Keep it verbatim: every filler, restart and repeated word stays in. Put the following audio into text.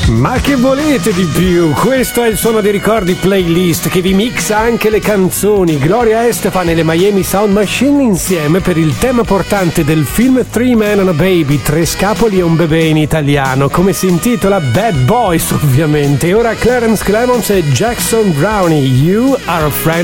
Ma che volete di più? Questo è il Suono dei Ricordi playlist che vi mixa anche le canzoni. Gloria Estefan e le Miami Sound Machine insieme per il tema portante del film Three Men and a Baby, Tre scapoli e un bebè in italiano, come si intitola Bad Boys ovviamente. E ora Clarence Clemons e Jackson Brownie, You Are a Friend